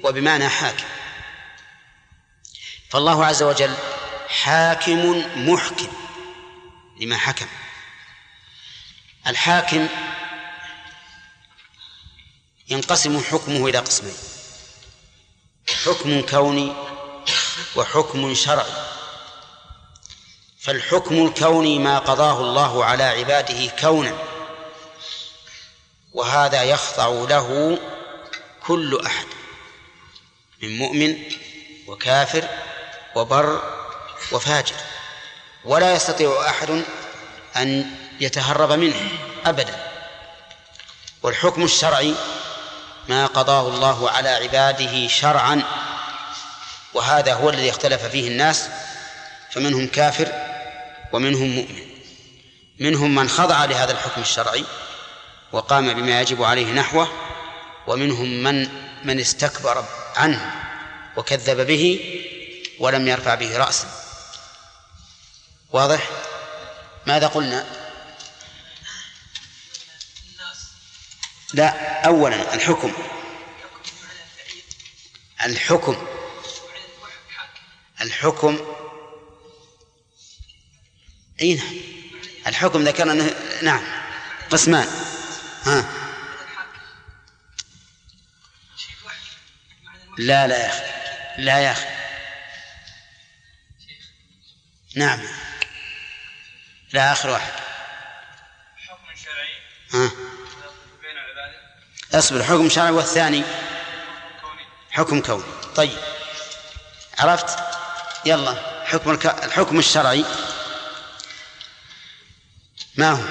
وبمعنى حاكم. فالله عز وجل حاكم محكم لما حكم. الحاكم ينقسم حكمه إلى قسمين: حكم كوني وحكم شرعي. فالحكم الكوني ما قضاه الله على عباده كونا، وهذا يخضع له كل أحد من مؤمن وكافر وبر وفاجر، ولا يستطيع أحد أن يتهرب منه أبدا. والحكم الشرعي ما قضاه الله على عباده شرعا، وهذا هو الذي اختلف فيه الناس، فمنهم كافر ومنهم مؤمن. منهم من خضع لهذا الحكم الشرعي وقام بما يجب عليه نحوه، ومنهم من استكبر عنه وكذب به ولم يرفع به رأسا. واضح؟ ماذا قلنا؟ لا، أولا الحكم أين الحكم ذكرنا؟ نعم، قسمان. لا يا أخي، لا يا أخي، نعم، لا، آخر واحد حكم شرعي بين العباد. اصبر، حكم شرعي، والثاني حكم كوني. طيب، عرفت؟ يلا، الحكم الشرعي ما هو؟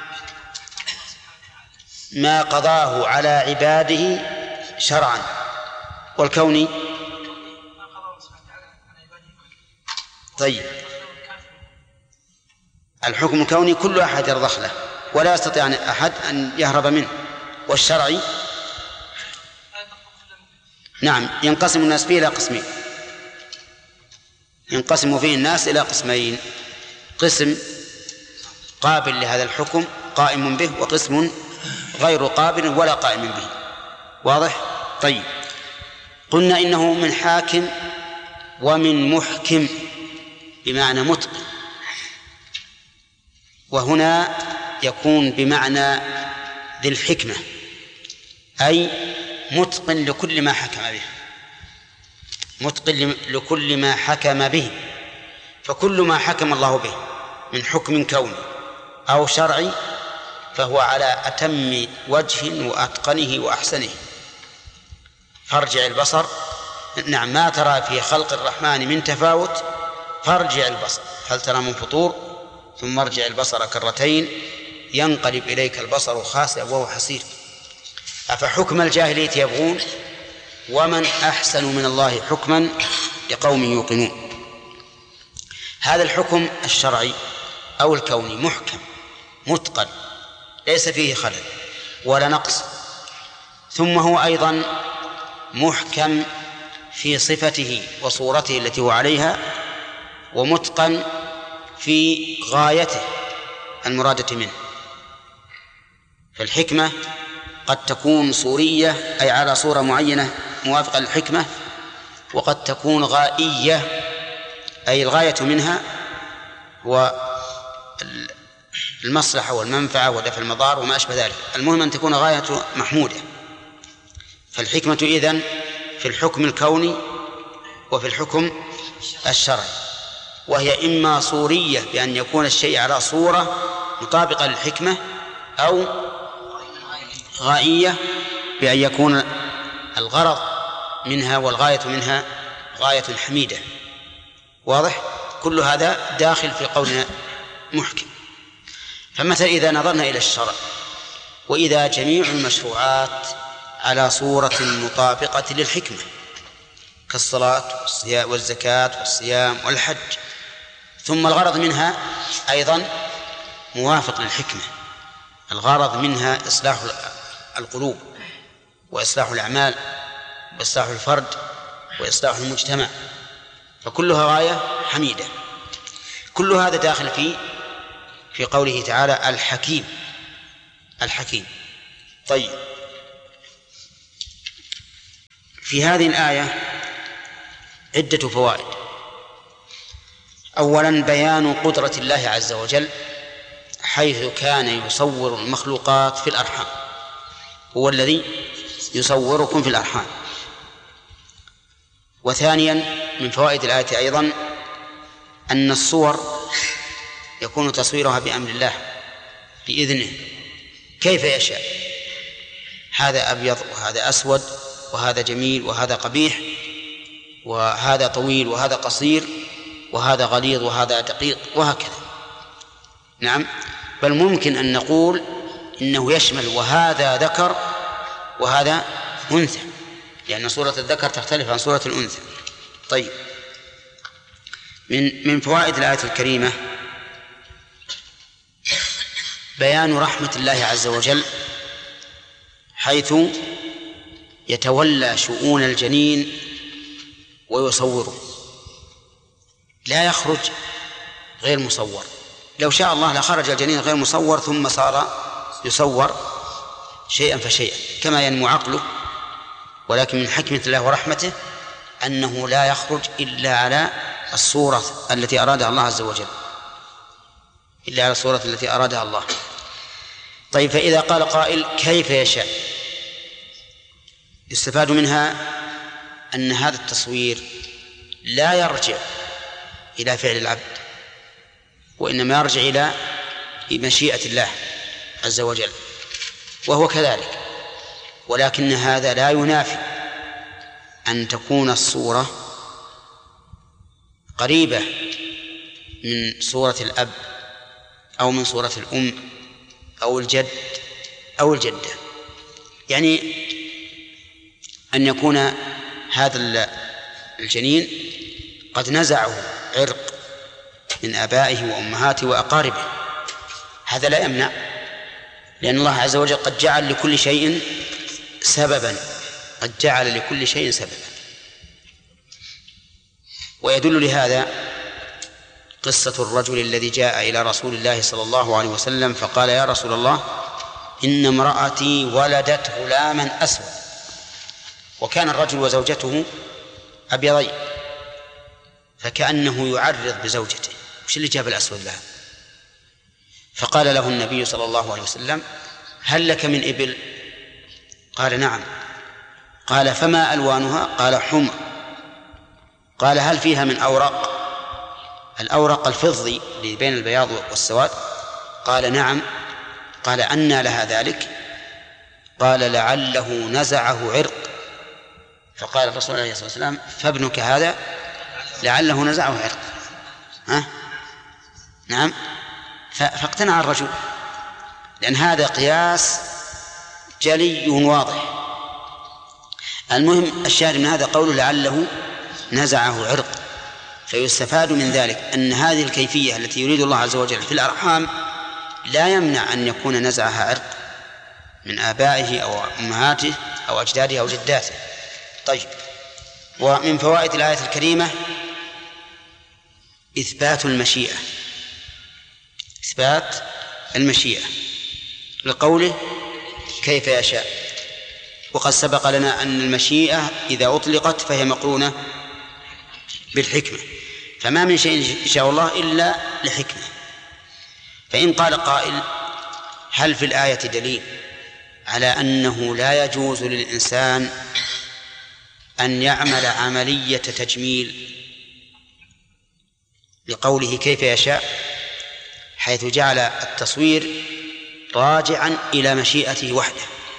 ما قضاه على عباده شرعا. والكوني؟ طيب، الحكم الكوني كل أحد يرضخ له ولا يستطيع أحد أن يهرب منه. والشرعي نعم، ينقسم الناس فيه إلى قسمين، ينقسم فيه الناس إلى قسمين: قسم قابل لهذا الحكم قائم به، وقسم غير قابل ولا قائم به. واضح؟ طيب، قلنا إنه من حاكم ومن محكم بمعنى متقن، وهنا يكون بمعنى ذي الحكمة، أي متقن لكل ما حكم به، متقن لكل ما حكم به. فكل ما حكم الله به من حكم كوني أو شرعي فهو على أتم وجه وأتقنه وأحسنه. فارجع البصر، نعم، ما ترى في خلق الرحمن من تفاوت، فارجع البصر هل ترى من فطور، ثم ارجع البصر كرتين ينقلب إليك البصر خاسئا وهو حسير. أفحكم الجاهلية يبغون ومن أحسن من الله حكما لقوم يوقنون. هذا الحكم الشرعي أو الكوني محكم متقن ليس فيه خلل ولا نقص، ثم هو أيضا محكم في صفته وصورته التي هو عليها، ومتقن في غايته المرادة منه. فالحكمة قد تكون صورية أي على صورة معينة موافقة للحكمة، وقد تكون غائية أي الغاية منها والمصلحة والمنفعة ودفع المضار وما أشبه ذلك. المهم أن تكون غاية محمودة. فالحكمة إذن في الحكم الكوني وفي الحكم الشرعي، وهي إما صورية بأن يكون الشيء على صورة مطابقة للحكمة، أو غائية بأن يكون الغرض منها والغاية منها غاية حميدة. واضح؟ كل هذا داخل في قولنا محكم. فمثلا إذا نظرنا إلى الشرع، وإذا جميع المشروعات على صورة مطابقة للحكمة كالصلاة والزكاة والصيام والحج، ثم الغرض منها أيضا موافق للحكمة، الغرض منها إصلاح القلوب وإصلاح الأعمال وإصلاح الفرد وإصلاح المجتمع، فكلها غاية حميدة. كل هذا داخل في قوله تعالى الحكيم. طيب، في هذه الآية عدة فوائد. أولا بيان قدرة الله عز وجل حيث كان يصور المخلوقات في الأرحام، هو الذي يصوركم في الأرحام. وثانيا من فوائد الآية أيضا أن الصور يكون تصويرها بأمر الله بإذنه كيف يشاء، هذا أبيض وهذا أسود وهذا جميل وهذا قبيح وهذا طويل وهذا قصير وهذا غليظ وهذا دقيق وهكذا. نعم، بل ممكن أن نقول إنه يشمل وهذا ذكر وهذا أنثى، لأن صورة الذكر تختلف عن صورة الأنثى. طيب، من فوائد الآية الكريمة بيان رحمة الله عز وجل حيث يتولى شؤون الجنين ويصوره، لا يخرج غير مصور. لو شاء الله لخرج الجنين غير مصور ثم صار يصور شيئا فشيئا كما ينمو عقله، ولكن من حكمة الله ورحمته أنه لا يخرج إلا على الصورة التي أرادها الله عز وجل، إلا على الصورة التي أرادها الله. طيب، فإذا قال قائل كيف يشاء، يستفاد منها أن هذا التصوير لا يرجع إلى فعل العبد، وإنما يرجع إلى مشيئة الله عز وجل، وهو كذلك. ولكن هذا لا ينافي أن تكون الصورة قريبة من صورة الأب أو من صورة الأم أو الجد أو الجدة، يعني أن يكون هذا الجنين قد نزعه عرق من آبائه وأمهاته وأقاربه، هذا لا يمنع، لأن الله عز وجل قد جعل لكل شيء سببا، قد جعل لكل شيء سببا. ويدل لهذا قصة الرجل الذي جاء إلى رسول الله صلى الله عليه وسلم فقال: يا رسول الله، إن امرأتي ولدت غلاما أسود. وكان الرجل وزوجته أبيضين، فكأنه يعرض بزوجته: وش اللي جاب الأسود لها؟ فقال له النبي صلى الله عليه وسلم: هل لك من إبل؟ قال: نعم. قال: فما ألوانها؟ قال: حمر. قال: هل فيها من أورق؟ الأورق الفضي اللي بين البياض والسواد؟ قال: نعم. قال: أنى لها ذلك؟ قال: لعله نزعه عرق. فقال الرسول عليه الصلاة والسلام: فابنك هذا لعله نزعه عرق. ها؟ نعم. فاقتنع الرجل، لأن هذا قياس جلي واضح. المهم الشاهد من هذا قوله لعله نزعه عرق، فيستفاد من ذلك أن هذه الكيفية التي يريد الله عز وجل في الأرحام لا يمنع أن يكون نزعها عرق من آبائه أو أمهاته أو أجداده أو جداته. طيب، ومن فوائد الآية الكريمة إثبات المشيئة، إثبات المشيئة لقوله كيف يشاء. وقد سبق لنا أن المشيئة إذا أطلقت فهي مقرونة بالحكمة، فما من شيء يشاء الله إلا لحكمة. فإن قال قائل: هل في الآية دليل على أنه لا يجوز للإنسان أن يعمل عملية تجميل لقوله كيف يشاء، حيث جعل التصوير راجعا إلى مشيئته وحده؟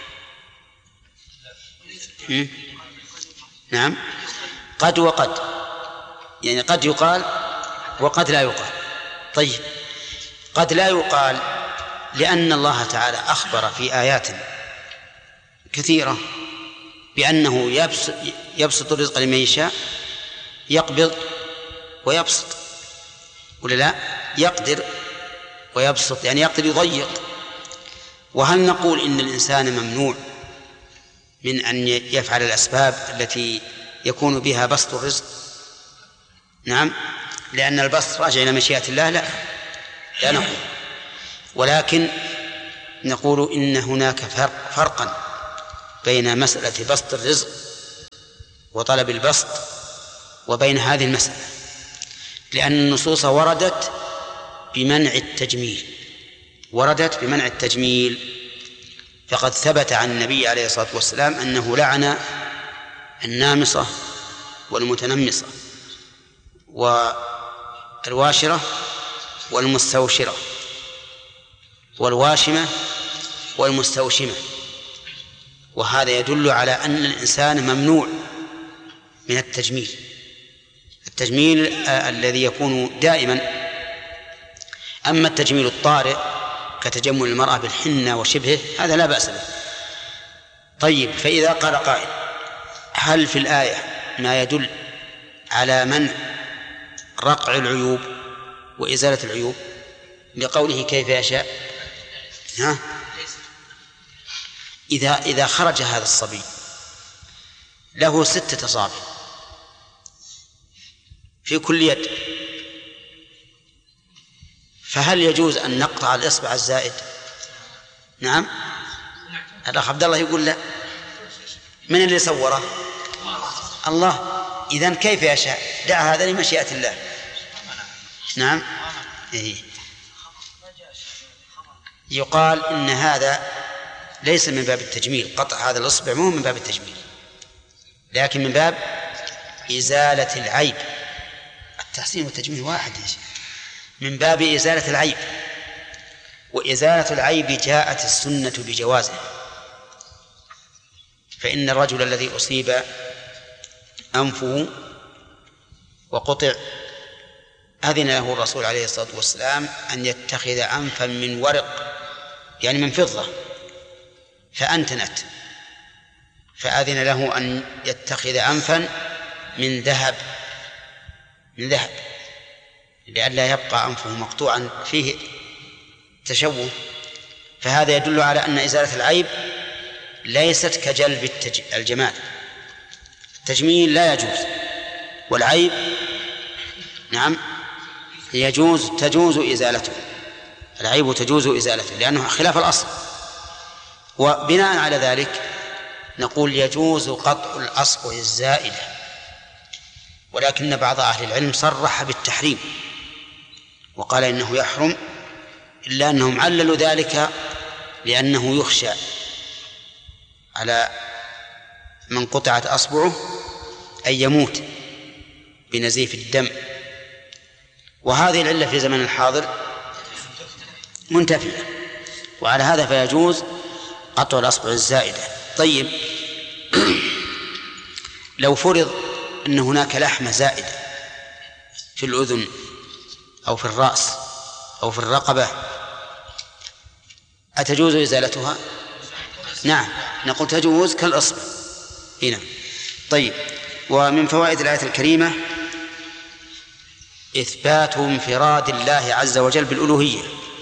نعم، قد وقد، يعني قد يقال وقد لا يقال. طيب، قد لا يقال لأن الله تعالى أخبر في آيات كثيرة بأنه يبسط الرزق لمن يشاء، يقبض ويبسط، ولا لا؟ يقدر ويبسط، يعني يقدر يضيق. وهل نقول إن الإنسان ممنوع من أن يفعل الأسباب التي يكون بها بسط الرزق؟ نعم، لأن البسط راجع إلى مشيئة الله؟ لا نقول، ولكن نقول إن هناك فرقا بين مسألة بسط الرزق وطلب البسط وبين هذه المسألة، لأن النصوص وردت بمنع التجميل، فقد ثبت عن النبي عليه الصلاة والسلام أنه لعن النامصة والمتنمصة والواشرة والمستوشرة والواشمة والمستوشمة، وهذا يدل على أن الإنسان ممنوع من التجميل الذي يكون دائما. أما التجميل الطارئ كتجمل المرأة بالحنة وشبهه هذا لا بأس به. طيب، فإذا قال قائل: هل في الآية ما يدل على منع رقع العيوب وإزالة العيوب لقوله كيف يشاء؟ إذا خرج هذا الصبي له 6 أصابع في كل يد، فهل يجوز أن نقطع الإصبع الزائد؟ نعم. الأخ عبد الله يقول لا. من اللي صوره؟ الله. إذن كيف يشاء؟ دع هذا لمشيئة الله. نعم. يقال إن هذا ليس من باب التجميل، قطع هذا الإصبع مو من باب التجميل، لكن من باب إزالة العيب. التحسين والتجميل واحد يا شيخ، من باب إزالة العيب، وإزالة العيب جاءت السنة بجوازه. فإن الرجل الذي أصيب أنفه وقطع أذن له الرسول عليه الصلاة والسلام أن يتخذ أنفا من ورق، يعني من فضة، فأنتنت، فأذن له أن يتخذ أنفا من ذهب لئلا يبقى أنفه مقطوعا فيه تشوه. فهذا يدل على أن إزالة العيب ليست كجلب الجمال. التجميل لا يجوز، والعيب نعم تجوز إزالته. العيب تجوز إزالته لأنه خلاف الأصل. وبناء على ذلك نقول يجوز قطع الأصبع الزائدة، ولكن بعض أهل العلم صرح بالتحريم وقال إنه يحرم، إلا أنهم عللوا ذلك لأنه يخشى على من قطعت أصبعه أن يموت بنزيف الدم، وهذه العلة في زمن الحاضر منتفية، وعلى هذا فيجوز قطع الأصبع الزائدة. طيب، لو فرض أن هناك لحمة زائدة في الأذن أو في الرأس أو في الرقبة، أتجوز إزالتها؟ نعم، نقول تجوز كالأصبع هنا. طيب، ومن فوائد الآية الكريمة إثبات انفراد الله عز وجل بالألوهية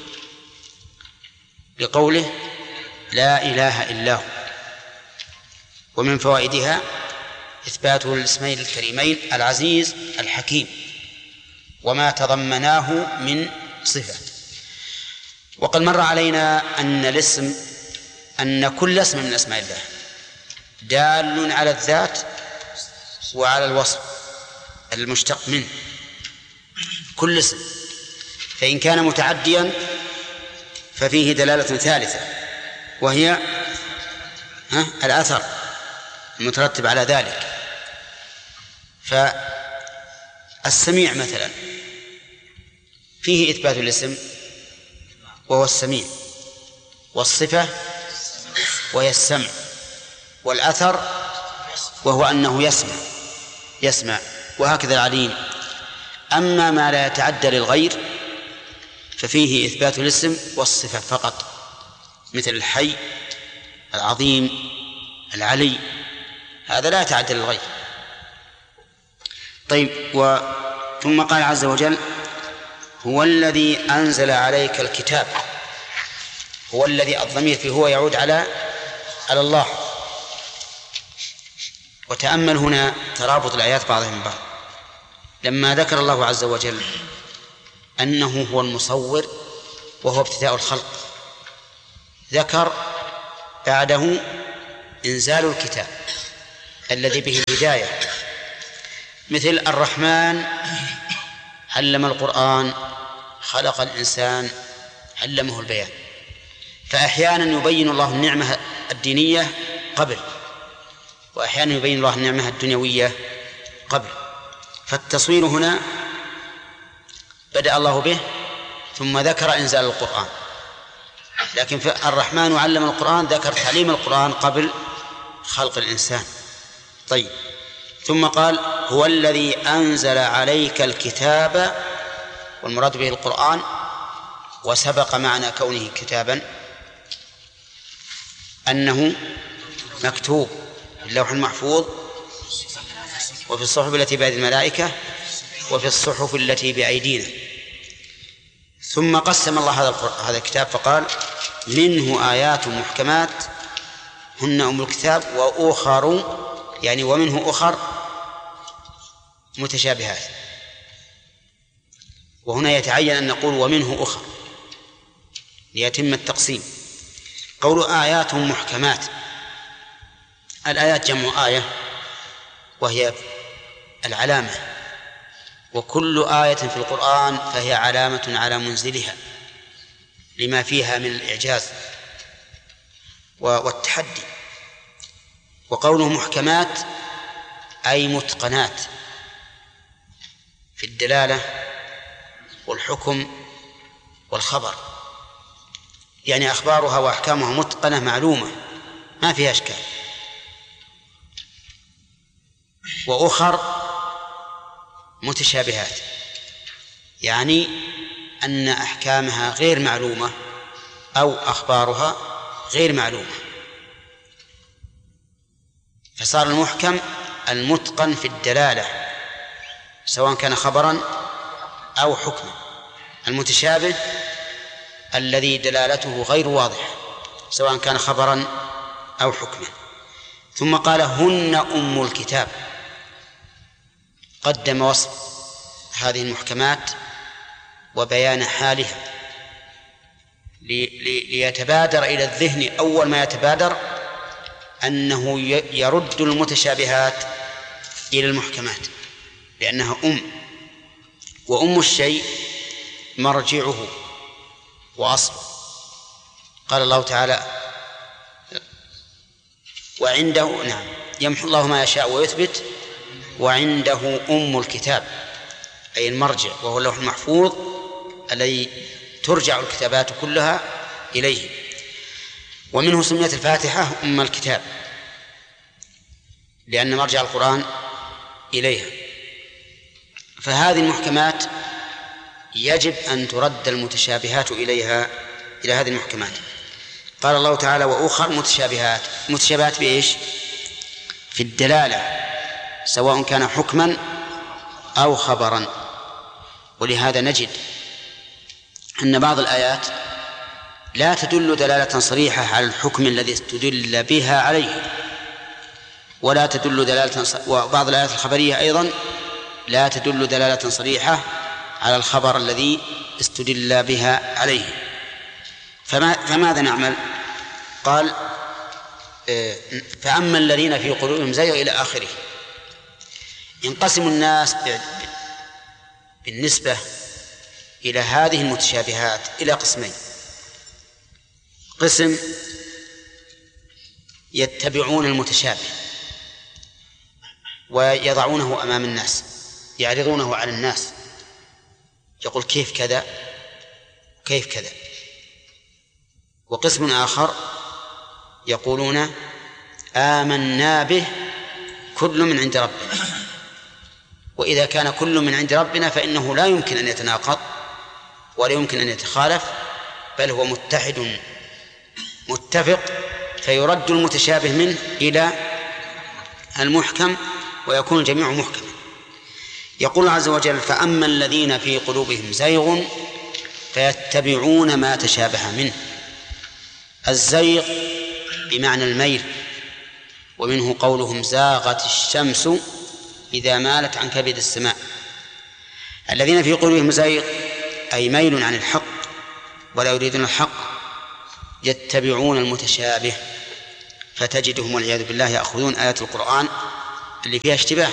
لقوله لا إله إلا هو. ومن فوائدها إثباته للاسمين الكريمين العزيز الحكيم وما تضمناه من صفة. وقد مر علينا أن كل اسم من أسماء الله دال على الذات وعلى الوصف المشتق منه، كل اسم، فإن كان متعديا ففيه دلالة ثالثة وهي الأثر المترتب على ذلك. فالسميع مثلا فيه إثبات الاسم وهو السميع، والصفة وهي السمع، والأثر وهو أنه يسمع، وهكذا العليم. أما ما لا يتعدى للغير ففيه إثبات الاسم والصفة فقط، مثل الحي، العظيم، العلي، هذا لا يتعدى للغير. طيب، ثم قال عز وجل هو الذي أنزل عليك الكتاب. هو الذي، الضمير فيه هو يعود على الله. وتأمل هنا ترابط الآيات بعضها من بعض. لما ذكر الله عز وجل أنه هو المصور وهو ابتداء الخلق، ذكر بعده إنزال الكتاب الذي به الهداية، مثل الرحمن علم القرآن، خلق الإنسان، علمه البيان. فأحيانا يبين الله النعمة الدينية قبل، وأحيانا يبين الله النعمة الدنيوية قبل. فالتصوير هنا بدأ الله به ثم ذكر إنزال القرآن، لكن الرحمن علم القرآن ذكر تعليم القرآن قبل خلق الإنسان. طيب، ثم قال هو الذي أنزل عليك الكتاب، والمراد به القرآن، وسبق معنى كونه كتابا أنه مكتوب في اللوح المحفوظ وفي الصحف التي بيد الملائكة وفي الصحف التي بأيدينا. ثم قسم الله هذا الكتاب فقال منه آيات محكمات هن أم الكتاب وأخر، يعني ومنه أخر متشابهات. وهنا يتعين أن نقول ومنه أخر ليتم التقسيم. قول آيات محكمات، الآيات جمع آية وهي العلامة، وكل آية في القرآن فهي علامة على منزلها لما فيها من الإعجاز والتحدي. وقوله محكمات أي متقنات في الدلالة والحكم والخبر، يعني أخبارها وأحكامها متقنة معلومة ما فيها أشكال. وأخر متشابهات، يعني أن أحكامها غير معلومة أو أخبارها غير معلومة، فصار المحكم المتقن في الدلالة سواء كان خبرا أو حكما. المتشابه الذي دلالته غير واضحة سواء كان خبرا أو حكما. ثم قال هن أم الكتاب، قدم وصف هذه المحكمات وبيان حالها ليتبادر إلى الذهن أول ما يتبادر أنه يرد المتشابهات إلى المحكمات، لأنها وأم الشيء مرجعه وأصله. قال الله تعالى وعنده، نعم، يمحو الله ما يشاء ويثبت وعنده أم الكتاب، أي المرجع، وهو اللوح المحفوظ الذي ترجع الكتابات كلها إليه. ومنه سميت الفاتحة أم الكتاب لأن مرجع القرآن إليها. فهذه المحكمات يجب أن ترد المتشابهات إليها، إلى هذه المحكمات. قال الله تعالى وأخر متشابهات. متشابهات بإيش؟ في الدلالة سواء كان حكما أو خبرا. ولهذا نجد أن بعض الآيات لا تدل دلالة صريحة على الحكم الذي استدل بها عليه، ولا تدل دلالة، وبعض الآيات الخبرية أيضا لا تدل دلالة صريحة على الخبر الذي استدل بها عليه. فماذا نعمل؟ قال فأما الذين في قلوبهم زيغ إلى آخره. ينقسم الناس بالنسبة إلى هذه المتشابهات إلى قسمين: قسم يتبعون المتشابه ويضعونه أمام الناس، يعرضونه على الناس، يقول كيف كذا كيف كذا. وقسم آخر يقولون آمنا به كل من عند ربنا، وإذا كان كل من عند ربنا فإنه لا يمكن أن يتناقض ولا يمكن أن يتخالف، بل هو متحد متفق، فيرد المتشابه منه إلى المحكم ويكون الجميع محكما. يقول عز وجل فأما الذين في قلوبهم زيغ فيتبعون ما تشابه منه. الزيغ بمعنى الميل، ومنه قولهم زاغت الشمس إذا مالت عن كبد السماء. الذين في قلوبهم زيغ أي ميل عن الحق ولا يريدون الحق، يتبعون المتشابه، فتجدهم والعياذ بالله يأخذون آيات القرآن اللي فيها اشتباه،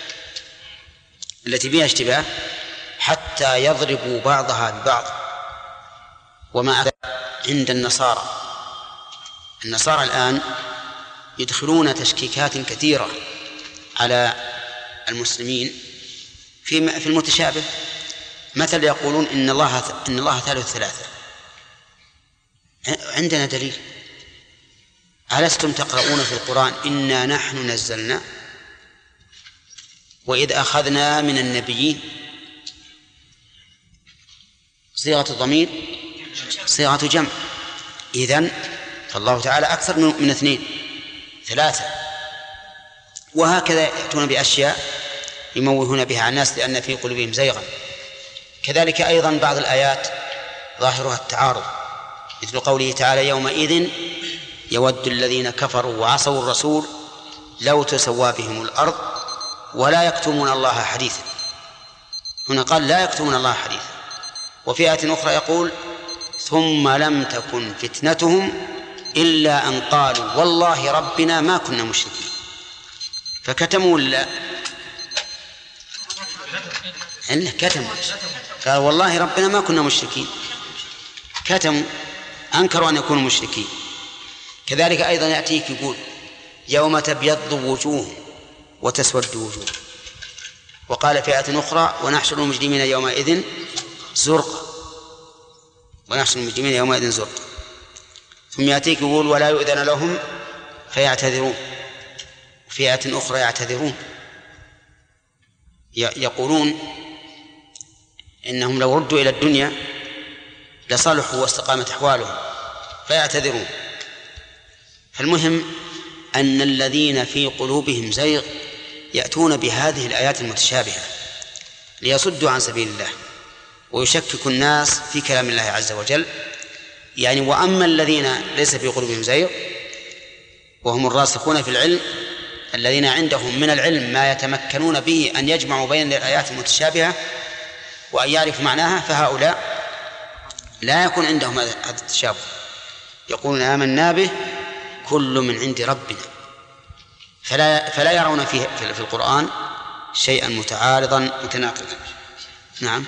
التي فيها اشتباه حتى يضربوا بعضها ببعض. وما عند النصارى الآن يدخلون تشكيكات كثيرة على المسلمين في المتشابه. مثل يقولون إن الله ثالث ثلاثة. عندنا دليل. ألستم تقرؤون في القرآن إنا نحن نزلنا وإذ أخذنا من النبيين؟ صيغة الضمير صيغة جمع، إذن فالله تعالى أكثر من 2 3. وهكذا يأتون بأشياء يموهون بها على الناس لأن في قلوبهم زيغا. كذلك أيضا بعض الآيات ظاهرها التعارض، مثل قوله تعالى يومئذ يود الذين كفروا وعصوا الرسول لو تسوى بهم الأرض ولا يكتمون الله حديثا. هنا قال لا يكتمون الله حديثا. وفي آية أخرى يقول ثم لم تكن فتنتهم إلا أن قالوا والله ربنا ما كنا مشركين. فكتموا ولا إلا كتموا؟ قال والله ربنا ما كنا مشركين، كتموا، أنكروا أن يكونوا مشركين. كذلك أيضا يأتيك يقول يوم تبيض وجوه وتسود وجوه. وقال في آية أخرى ونحشر المجرمين يومئذ زرقا، ونحشر المجرمين يومئذ زرقا. ثم يأتيك يقول ولا يؤذن لهم فيعتذرون. في آية أخرى يعتذرون، يقولون إنهم لو ردوا إلى الدنيا لصلحوا واستقامت أحوالهم فيعتذرون. فالمهم أن الذين في قلوبهم زيغ يأتون بهذه الآيات المتشابهة ليصدوا عن سبيل الله ويشككوا الناس في كلام الله عز وجل. يعني وأما الذين ليس في قلوبهم زيغ وهم الراسخون في العلم الذين عندهم من العلم ما يتمكنون به أن يجمعوا بين الآيات المتشابهة وأن يعرفوا معناها، فهؤلاء لا يكون عندهم هذا التشابه، يقولون آمنا به كل من عند ربنا، فلا يرون في القرآن شيئا متعارضا متناقضا. نعم.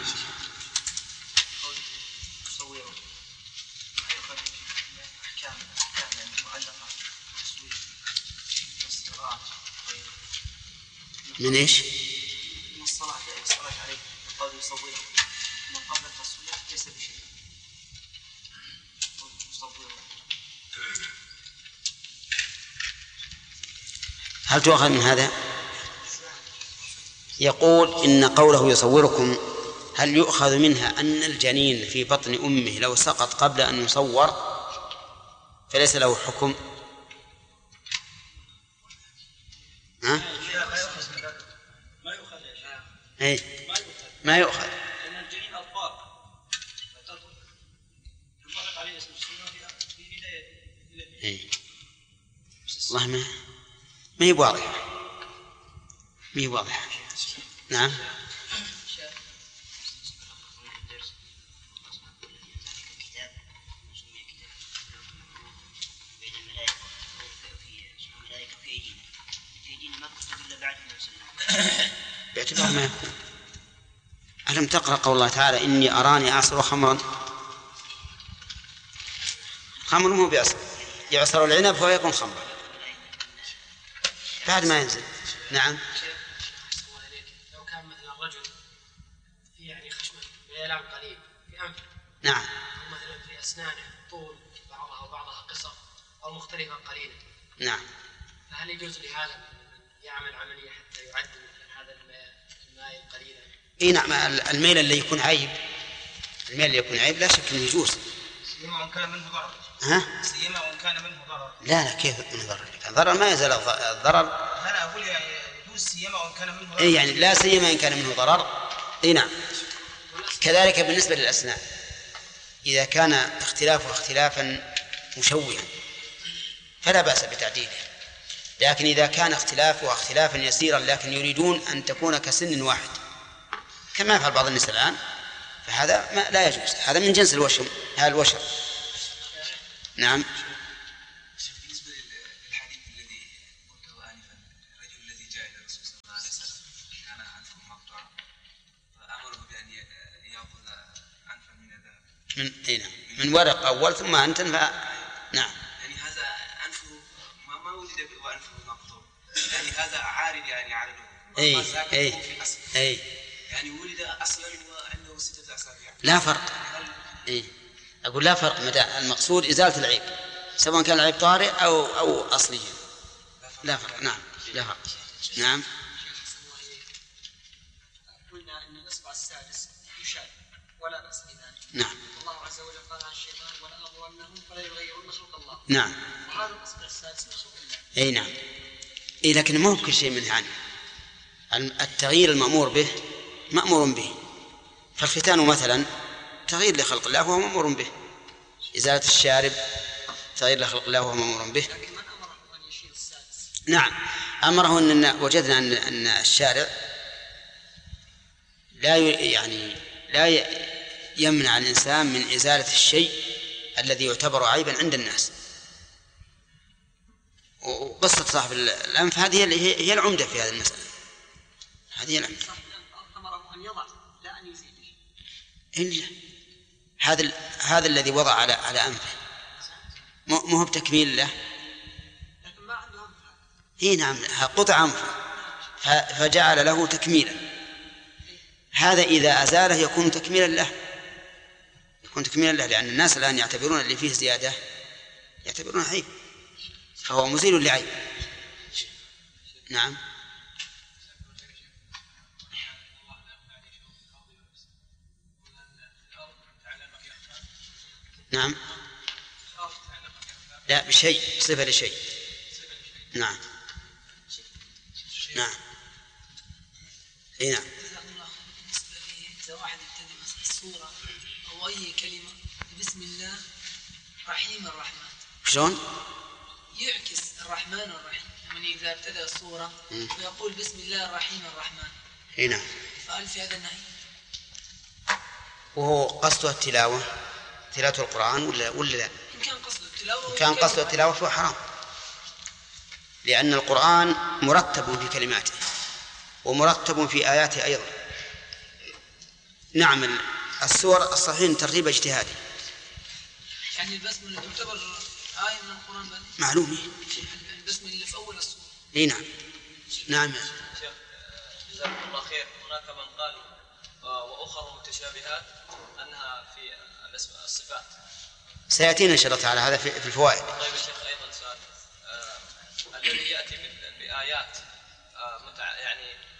من إيش؟ من الصلاة عليه قول يصوره من قبل التصوير ليس بشيء هل تؤخذ من هذا؟ يقول إن قوله يصوركم هل يؤخذ منها أن الجنين في بطن أمه لو سقط قبل أن يصور فليس له حكم؟ ها؟ ما يؤخذ لأن الجنين أطفال يطلق عليه اسم السنة في بداية. والله ما هي واضحة، ما هي واضحة. نعم. باعتبار ما يكون. ألم تقرأ قول الله تعالى إني أراني أعصر خمرا؟ خمر مو بيعصر، يعصر العنب فهو يكون خمرا بعد ما ينزل. نعم. لو كان مثلا الرجل في يعني خشمة بيلام قليل في أنفه، نعم، أو مثلا في أسنانه طول بعضها وبعضها قصر أو مختلفة قليلا، نعم، فهل يجوز لهذا يعمل عملية حتى يعدل هذا الماء القليل؟ اي نعم. الميل اللي يكون عيب، الميل اللي يكون عيب لا شك انه يجوز، سيما وان كان منه ضرر. ها؟ سيما وان كان منه ضرر. لا كيف من ضرر؟ الضرر ما يزال الضرر. لا اقول يعني يجوز سيما وان كان منه ضرر. اي يعني لا سيما ان كان منه ضرر. اي نعم. كذلك بالنسبه للاسنان اذا كان اختلافه اختلافا مشوها فلا باس بتعديله، لكن اذا كان اختلافه اختلافا يسيرا لكن يريدون ان تكون كسن واحد كما يفعل بعض الناس الآن فهذا لا يجوز، هذا من جنس الوشم، هذا الوشم. نعم. بالنسبة للحديث الذي قلته آنفا، الرجل الذي جاء إلى رسول كان أنفه مقطوعا فأمره بأن يأخذ أنفا من الذهب من أين؟ من ورق أول ثم أنتن نعم. يعني هذا أنفه ما ولد وأنفه مقطوع، يعني هذا عارض يعني على له في الأصل. يعني ولد أصلا وعنده 6 أسابيع. لا فرق. أقول لا فرق متى المقصود إزالة العيب، سواء كان العيب طارئ أو أصلي. لا فرق. نعم لا فرق. نعم. قلنا أن الإصبع السادس يشال ولا بأس بذلك. نعم. الله عز وجل قال عن الشيطان ولا أغوينهم فلا يغيرون خلق الله. نعم. وهذا الإصبع السادس من خلق الله. نعم. لكن ما هو بكل شيء منه عنه. التغيير المأمور به مأمور به، فالختان مثلا تغيير لخلق الله وهو مأمور به، إزالة الشارب تغيير لخلق الله وهو مأمور به. لكن من أمره أن يشيل السادس؟ نعم أمره أن وجدنا أن الشارع لا يمنع الإنسان من إزالة الشيء الذي يعتبر عيبا عند الناس. وقصة صاحب الأنف هذه هي العمدة في هذه المسألة. هذه العمدة. أمره أن يضع لا أن يزيل. إلا هذا الذي وضع على أنفه ما هو بتكميل له. لكن ما عنده أنف. نعم قطع أنفه فجعل له تكميلا. هذا إذا أزاله يكون تكميلا له، لأن الناس الآن يعتبرون اللي فيه زيادة يعتبرون عيب، فهو مزيل لعيب. نعم. نعم. لا بشيء، صفة لشيء. نعم. نعم. نعم. إذا واحد يبتدئ السورة أو أي كلمة بسم الله رحيم الرحمن، شلون؟ يعكس الرحمن الرحيم من إذا ابتدأ السورة ويقول بسم الله الرحيم الرحمن. نعم. فهل في هذا النهي؟ وهو قصده تلاوة القرآن ولا لا؟ إن كان قصده التلاوة، كان قصده التلاوة فهو حرام، لأن القرآن مرتب في كلماته ومرتب في آياته أيضا. نعم السور الصحيح ترتيب اجتهادي. يعني البسملة تعتبر آية من القرآن بعد؟ معلوم. البسملة اللي في أول السورة. نعم. نعم. شيخ جزاكم الله خير. هناك من قال وأخر متشابهات أنها في الصفات. سيأتينا إن شاء الله تعالى هذا في الفوائد. طيب يا شيخ أيضا سؤال الذي يأتي بآيات يعني